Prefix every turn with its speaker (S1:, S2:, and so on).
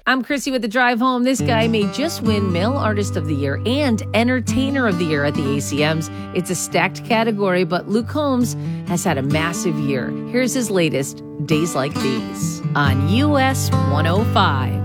S1: I'm Chrissy with the drive home. This guy may just win Male Artist of the Year and Entertainer of the Year at the ACMs. It's a stacked category, but Luke Combs has had a massive year. Here's his latest, Days Like These, on US 105.